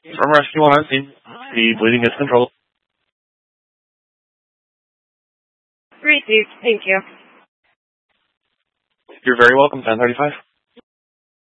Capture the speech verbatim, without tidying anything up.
From Rescue one on scene. The bleeding is controlled. Received. Thank you. You're very welcome, ten thirty-five.